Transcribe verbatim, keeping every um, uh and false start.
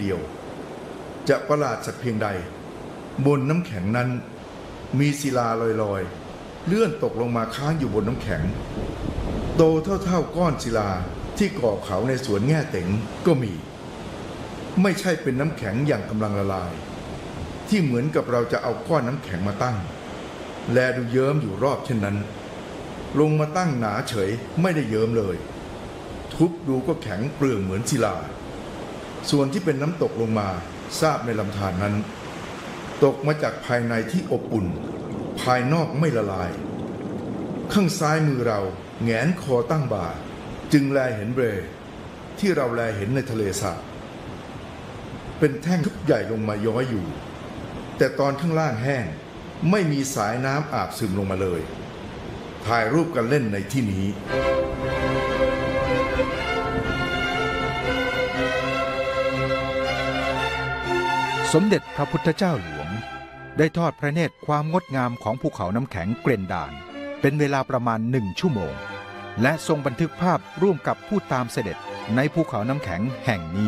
ดียวจะประหลาดสักเพียงใดบนน้ำแข็งนั้นมีศิลาลอยๆเลื่อนตกลงมาค้างอยู่บนน้ำแข็งโตเท่าๆก้อนศิลาที่ก่อเขาในสวนแง่เต๋งก็มีไม่ใช่เป็นน้ำแข็งอย่างกำลังละลายที่เหมือนกับเราจะเอาก้อนน้ำแข็งมาตั้งแลดูเยิ้มอยู่รอบเช่นนั้นลงมาตั้งหนาเฉยไม่ได้เยิ้มเลยทุบดูก็แข็งเปลืองเหมือนศิลาส่วนที่เป็นน้ำตกลงมาทราบในลำธารนั้นตกมาจากภายในที่อบอุ่นภายนอกไม่ละลายข้างซ้ายมือเราแหงนคอตั้งบ่าจึงแลเห็นเบรที่เราแลเห็นในทะเลสาบเป็นแท่งทุบใหญ่ลงมาย้อยอยู่แต่ตอนข้างล่างแห้งไม่มีสายน้ำอาบซึมลงมาเลยถ่ายรูปกันเล่นในที่นี้สมเด็จพระพุทธเจ้าหลวงได้ทอดพระเนตรความงดงามของภูเขาน้ำแข็งเกรนด่านเป็นเวลาประมาณหนึ่งชั่วโมงและทรงบันทึกภาพร่วมกับผู้ตามเสด็จในภูเขาน้ำแข็งแห่งนี้